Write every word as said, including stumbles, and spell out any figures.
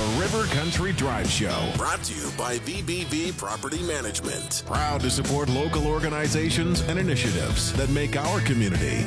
The River Country Drive Show. Brought to you by V B V Property Management. Proud to support local organizations and initiatives that make our community